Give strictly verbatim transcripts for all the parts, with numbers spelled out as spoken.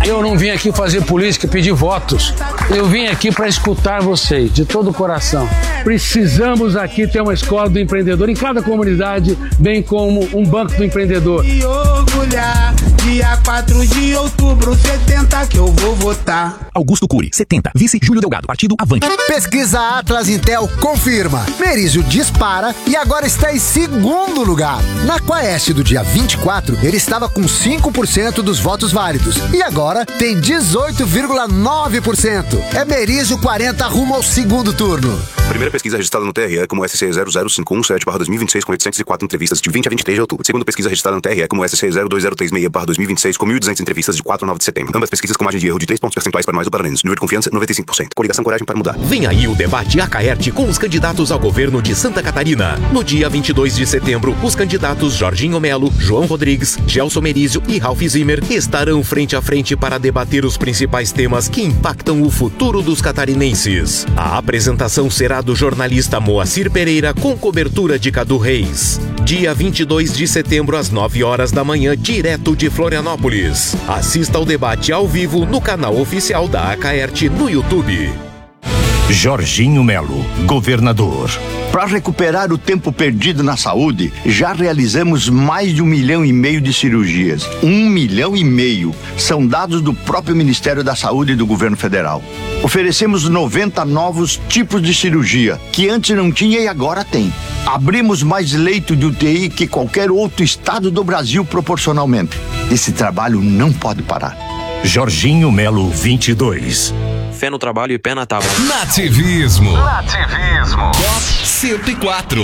Eu não vim aqui fazer política e pedir votos. Eu vim aqui para escutar vocês, de todo o coração. Precisamos aqui ter uma escola do empreendedor em cada comunidade, bem como um banco do empreendedor. E orgulhar, dia quatro de outubro, setenta que eu vou votar. Augusto Cury, setenta. Vice Júlio Delgado, partido Avante. Pesquisa Atlas Intel confirma. Merizio dispara e agora está em segundo lugar. Na Quaest do dia vinte e quatro, ele estava com cinco por cento dos votos válidos. E agora tem dezoito vírgula nove por cento. É Merizio quarenta rumo ao segundo turno. Primeira pesquisa registrada no T R E como S C zero zero cinco um sete barra dois mil e vinte e seis com oitocentas e quatro entrevistas de vinte a vinte e três de outubro. Segunda pesquisa registrada no T R E como S C zero dois zero três seis barra dois mil e vinte e seis com mil e duzentas entrevistas de quatro a nove de setembro. Ambas pesquisas com margem de erro de três pontos percentuais para mais ou para menos. Nível de confiança noventa e cinco por cento. Coligação Coragem para Mudar. Vem aí o debate Acaerte com os candidatos ao governo de Santa Catarina. No dia vinte e dois de setembro, os candidatos Jorginho Melo, João Rodrigues, Gelson Merizio e Ralph Zimmer estarão frente a frente para debater os principais temas que impactam o futuro dos catarinenses. A apresentação será do jornalista Moacir Pereira com cobertura de Cadu Reis. Dia vinte e dois de setembro às nove horas da manhã, direto de Florianópolis. Assista ao debate ao vivo no canal oficial da Acaerte no YouTube. Jorginho Melo, governador. Para recuperar o tempo perdido na saúde, já realizamos mais de um milhão e meio de cirurgias. Um milhão e meio são dados do próprio Ministério da Saúde e do Governo Federal. Oferecemos noventa novos tipos de cirurgia, que antes não tinha e agora tem. Abrimos mais leito de U T I que qualquer outro estado do Brasil proporcionalmente. Esse trabalho não pode parar. Jorginho Melo, vinte e dois. Fé no trabalho e pé na tábua. Nativismo. Nativismo. cento e quatro.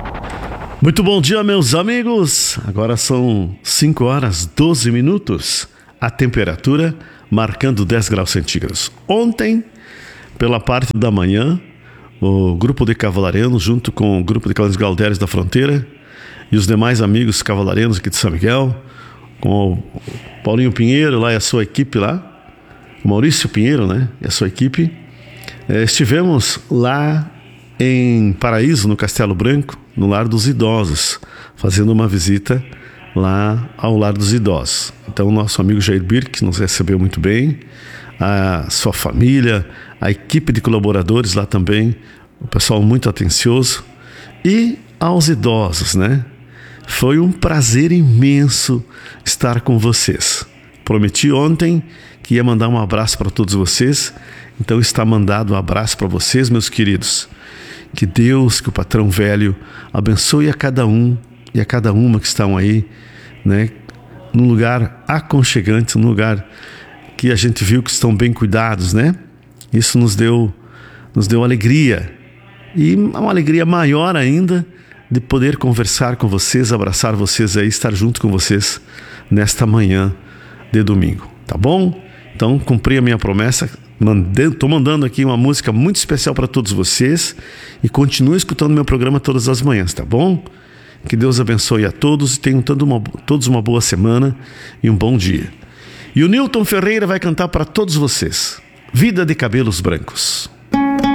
Muito bom dia, meus amigos. Agora são cinco horas e doze minutos. A temperatura marcando dez graus centígrados. Ontem, pela parte da manhã, o grupo de cavalarianos, junto com o grupo de cavaleiros Galdéres da Fronteira e os demais amigos cavalarianos aqui de São Miguel, com o Paulinho Pinheiro lá e a sua equipe lá, o Maurício Pinheiro, né, e a sua equipe, é, estivemos lá em Paraíso, no Castelo Branco, no Lar dos Idosos, fazendo uma visita lá ao Lar dos Idosos. Então, o nosso amigo Jair Birk nos recebeu muito bem, a sua família, a equipe de colaboradores lá também, o pessoal muito atencioso, e aos idosos, né? Foi um prazer imenso estar com vocês. Prometi ontem que ia mandar um abraço para todos vocês, então está mandado um abraço para vocês, meus queridos. Que Deus, que o Patrão Velho abençoe a cada um e a cada uma que estão aí, né, num lugar aconchegante, num lugar que a gente viu que estão bem cuidados, né? Isso nos deu, nos deu alegria, e uma alegria maior ainda de poder conversar com vocês, abraçar vocês aí, estar junto com vocês nesta manhã de domingo, tá bom? Então, cumpri a minha promessa, estou mandando aqui uma música muito especial para todos vocês e continue escutando meu programa todas as manhãs, tá bom? Que Deus abençoe a todos e tenham uma, todos uma boa semana e um bom dia. E o Nilton Ferreira vai cantar para todos vocês, Vida de Cabelos Brancos.